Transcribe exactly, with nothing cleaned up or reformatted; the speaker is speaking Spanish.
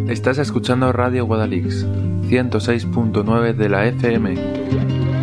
Estás escuchando Radio Guadalix, ciento seis punto nueve de la F M.